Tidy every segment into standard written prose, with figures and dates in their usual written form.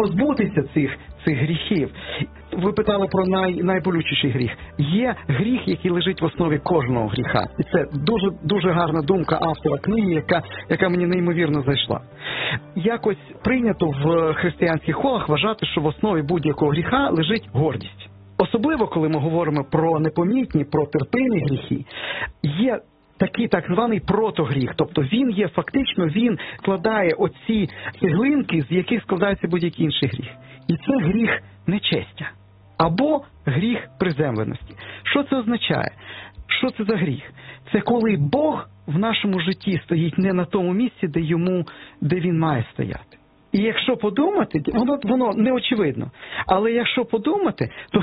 позбутися цих гріхів. Ви питали про найболючіший гріх. Є гріх, який лежить в основі кожного гріха. І це дуже гарна думка автора книги, яка мені неймовірно зайшла. Якось прийнято в християнських колах вважати, що в основі будь-якого гріха лежить гордість. Особливо, коли ми говоримо про непомітні, про терпимі гріхи, є такий так званий протогріх. Тобто він складає оці цеглинки, з яких складається будь-який інший гріх. І це гріх нечестя. Або гріх приземленості. Що це означає? Що це за гріх? Це коли Бог в нашому житті стоїть не на тому місці, де він має стояти. І якщо подумати, воно не очевидно, але якщо подумати, то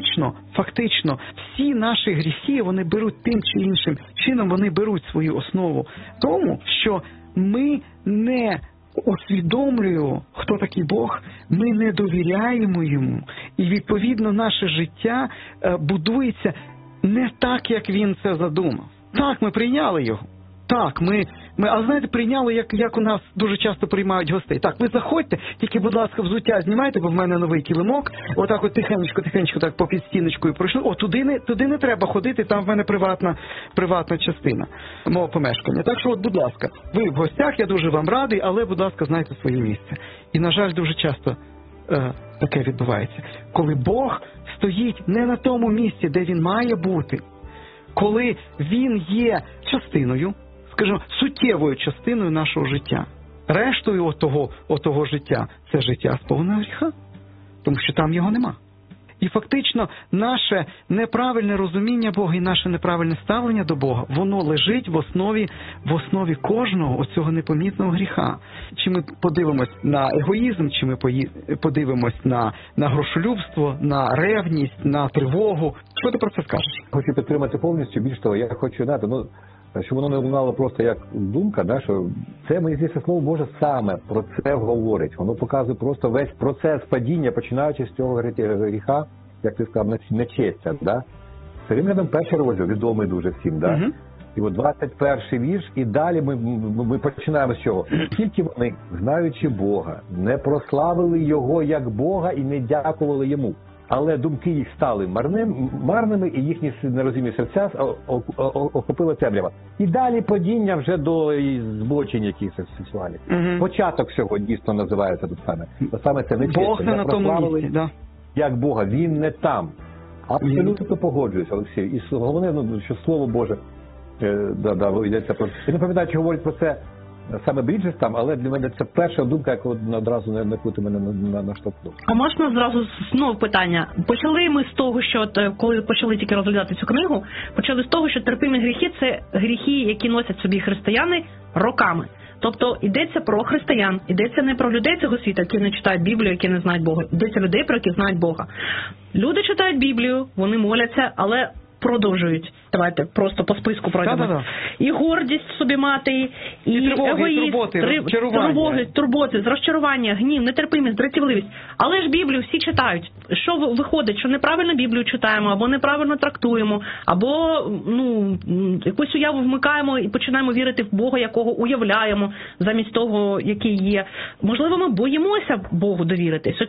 фактично всі наші гріхи, вони беруть тим чи іншим чином, вони беруть свою основу в тому, що ми не усвідомлюємо, хто такий Бог, ми не довіряємо йому. І відповідно наше життя будується не так, як він це задумав. Так, ми прийняли його. Так, але знаєте, прийняли, як у нас дуже часто приймають гостей. Так, ви заходьте, тільки, будь ласка, взуття знімайте, бо в мене новий килимок. Отак от тихенько так попід стіночкою пройшли. Туди не треба ходити, там в мене приватна частина мого помешкання. Так що, будь ласка, ви в гостях, я дуже вам радий, але, будь ласка, знайте своє місце. І, на жаль, дуже часто таке відбувається. Коли Бог стоїть не на тому місці, де він має бути, коли він є частиною, скажімо, суттєвою частиною нашого життя. Рештою отого життя – це життя сповнене гріха, тому що там його нема. І фактично наше неправильне розуміння Бога і наше неправильне ставлення до Бога, воно лежить в основі кожного оцього непомітного гріха. Чи ми подивимось на егоїзм, чи ми подивимось на грошолюбство, на ревність, на тривогу. Що ти про це скажеш? Хочу підтримати повністю, більш того, я хочу знати, щоб воно не лунало просто як думка, що це, мені здається, слово Боже саме про це говорить. Воно показує просто весь процес падіння, починаючи з цього гріха, як ти сказав, нечестя. Це Римлянам перший розділ, відомий дуже всім. Угу. І от 21-й вірш, і далі ми починаємо з чого? Тільки вони, знаючи Бога, не прославили Його як Бога і не дякували Йому. Але думки їх стали марними, і їхні нерозумні серця охопила темрява. І далі падіння вже до збочень якихось сексуальних. Угу. Початок всього дійсно називається тут саме. Саме це нечестя. Бог не на тому місці, да. Як Бога, він не там. Абсолютно погоджуюся, Олексій. І головне, що Слово Боже, йдеться про... Я не пам'ятаю, чи говорить про це саме Бріджес там, але для мене це перша думка, яку одразу на яку ти мене наштовхнув. А можна зразу знову питання? Почали ми з того, що коли почали тільки розглядати цю книгу, почали з того, що терпимі гріхи – це гріхи, які носять собі християни роками. Тобто йдеться про християн, йдеться не про людей цього світу, які не читають Біблію, які не знають Бога. Йдеться людей, про яких знають Бога. Люди читають Біблію, вони моляться, але продовжують. Давайте просто по списку пройдемо. І гордість собі мати, і егоїзм, турботи, розчарування, гнів, нетерпимість, дратівливість. Але ж Біблію всі читають. Що виходить, що неправильно Біблію читаємо, або неправильно трактуємо, або якусь уяву вмикаємо і починаємо вірити в Бога, якого уявляємо, замість того, який є. Можливо, ми боїмося Богу довіритись.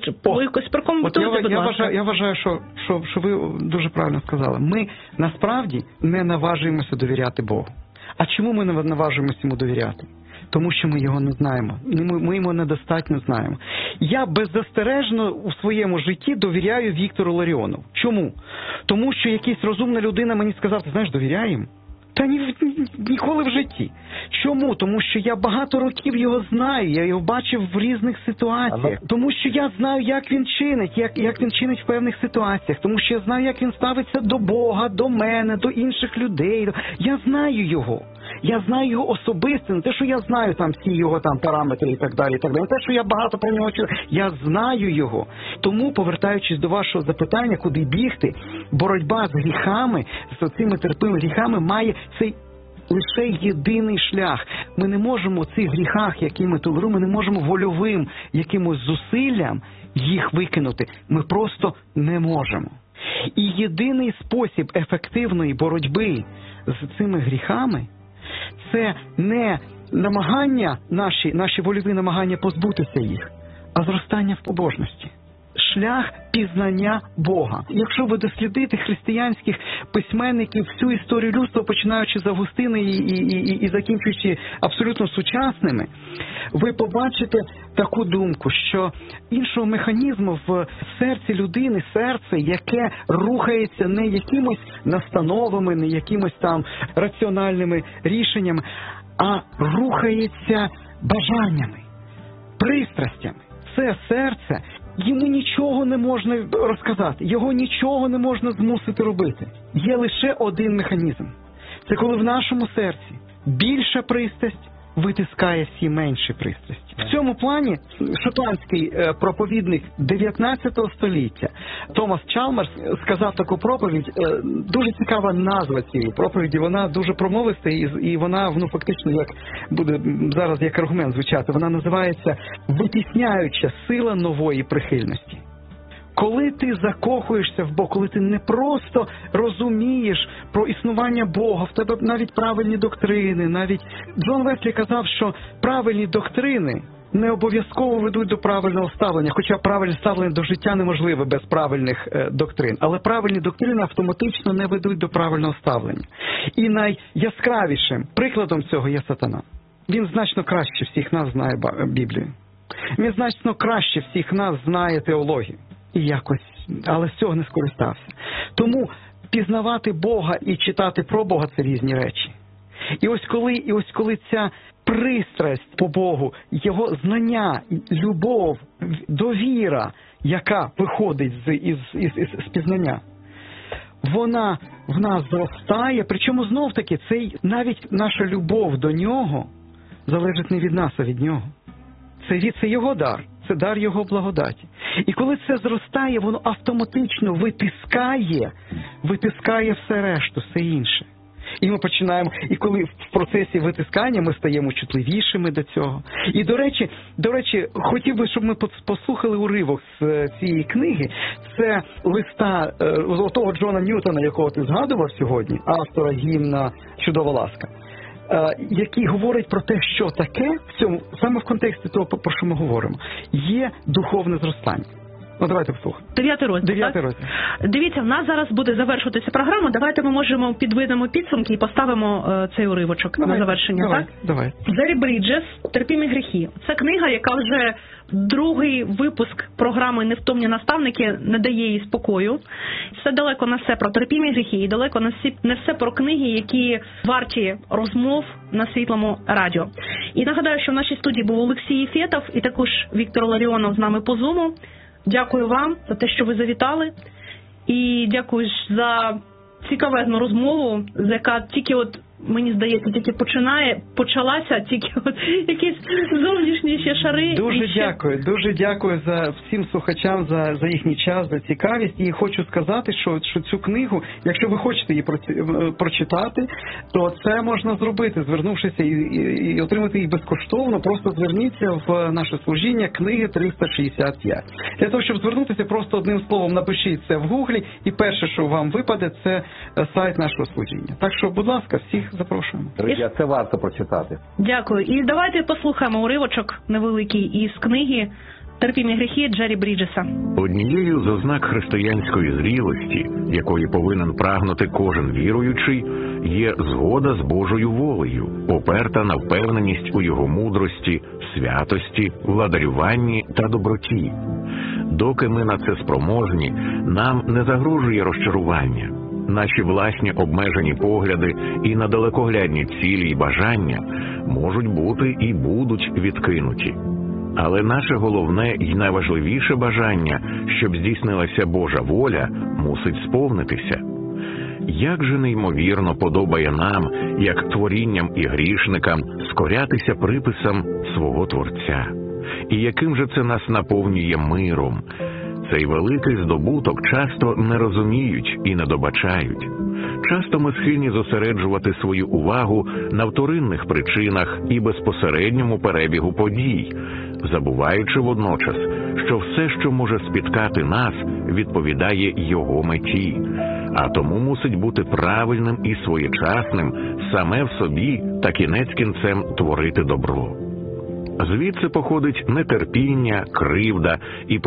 Я вважаю, що ви дуже правильно сказали. Ми насправді не наважуємося довіряти Богу. А чому ми не наважуємося йому довіряти? Тому що ми його не знаємо. Ми його недостатньо знаємо. Я беззастережно у своєму житті довіряю Віктору Ларіонову. Чому? Тому що якась розумна людина мені сказав, ти знаєш, довіряємо? Та ніколи в житті. Чому? Тому що я багато років його знаю, я його бачив в різних ситуаціях. Тому що я знаю, як він чинить, як він чинить в певних ситуаціях. Тому що я знаю, як він ставиться до Бога, до мене, до інших людей. Я знаю його. Я знаю його особисто, не те, що я знаю там всі його там параметри і так далі, не те, що я багато про нього чую. Я знаю його. Тому, повертаючись до вашого запитання, куди бігти, боротьба з гріхами, з цими терпимими гріхами має цей лише єдиний шлях. Ми не можемо в цих гріхах, які ми толеруємо, ми не можемо вольовим якимось зусиллям їх викинути. Ми просто не можемо. І єдиний спосіб ефективної боротьби з цими гріхами – це не намагання, наші вольові намагання позбутися їх, а зростання в побожності. Шлях пізнання Бога. Якщо ви дослідите християнських письменників всю історію людства, починаючи з Августина і закінчуючи абсолютно сучасними, ви побачите таку думку, що іншого механізму в серці людини, серце, яке рухається не якимось настановами, не якимось там раціональними рішеннями, а рухається бажаннями, пристрастями. Це серце, йому нічого не можна розказати, його нічого не можна змусити робити. Є лише один механізм. Це коли в нашому серці більша пристрасть витискає всі менші пристрасті. В цьому плані шотландський проповідник 19 століття Томас Чалмерс сказав таку проповідь, дуже цікава назва цієї проповіді, вона дуже промовиста і вона, фактично, як буде зараз як аргумент звучати, вона називається «Витісняюча сила нової прихильності». Коли ти закохуєшся в Бога, коли ти не просто розумієш про існування Бога, в тебе навіть правильні доктрини, навіть Джон Веслі казав, що правильні доктрини не обов'язково ведуть до правильного ставлення, хоча правильне ставлення до життя неможливе без правильних доктрин. Але правильні доктрини автоматично не ведуть до правильного ставлення. І найяскравішим прикладом цього є сатана. Він значно краще всіх нас знає Біблію. Він значно краще всіх нас знає теологію. І якось, але з цього не скористався. Тому пізнавати Бога і читати про Бога – це різні речі. І ось коли ця пристрасть по Богу, його знання, любов, довіра, яка виходить з пізнання, вона в нас зростає, причому знов-таки навіть наша любов до нього залежить не від нас, а від нього. Це його дар. Це дар його благодаті. І коли це зростає, воно автоматично витискає все решту, все інше. І ми починаємо, і коли в процесі витискання ми стаємо чутливішими до цього. І, до речі, хотів би, щоб ми послухали уривок з цієї книги. Це листа того Джона Ньютона, якого ти згадував сьогодні, автора гімна «Чудова ласка», який говорить про те, що таке в цьому, саме в контексті того, про що ми говоримо, є духовне зростання. Ну, давайте послухаємо. 9 розділ. 9 розділ. Дивіться, в нас зараз буде завершуватися програма. Давайте ми можемо підведемо підсумки і поставимо цей уривочок на завершення. Давай. Джері Бріджес «Терпімі гріхи». Це книга, яка вже другий випуск програми «Невтомні наставники» не дає їй спокою. Це далеко не все про терпімі гріхи і далеко не все про книги, які варті розмов на Світлому радіо. І нагадаю, що в нашій студії був Олексій Єфєтов і також Віктор Ларіонов з нами по Зуму. Дякую вам за те, що ви завітали. І дякую за цікавезну розмову, яка тільки мені здається, тільки почалася, тільки якісь зовнішні ще шари. Дуже дякую за всім слухачам за їхній час, за цікавість. І хочу сказати, що цю книгу, якщо ви хочете її прочитати, то це можна зробити, звернувшися і отримати її безкоштовно. Просто зверніться в наше служіння книги 365. Для того, щоб звернутися, просто одним словом напишіть це в гуглі, і перше, що вам випаде, це сайт нашого служіння. Так що, будь ласка, всіх запрошуємо. Друзі, це варто прочитати. Дякую. І давайте послухаємо уривочок невеликий із книги «Терпімі гріхи» Джері Бріджеса. Однією з ознак християнської зрілості, якої повинен прагнути кожен віруючий, є згода з Божою волею, оперта на впевненість у його мудрості, святості, владарюванні та доброті. Доки ми на це спроможні, нам не загрожує розчарування. Наші власні обмежені погляди і на далекоглядні цілі й бажання можуть бути і будуть відкинуті. Але наше головне і найважливіше бажання, щоб здійснилася Божа воля, мусить сповнитися. Як же неймовірно подобає нам, як творінням і грішникам, скорятися приписам свого Творця. І яким же це нас наповнює миром. Цей великий здобуток часто не розуміють і не добачають. Часто ми схильні зосереджувати свою увагу на вторинних причинах і безпосередньому перебігу подій, забуваючи водночас, що все, що може спіткати нас, відповідає його меті, а тому мусить бути правильним і своєчасним саме в собі та кінець кінцем творити добро. Звідси походить нетерпіння, кривда і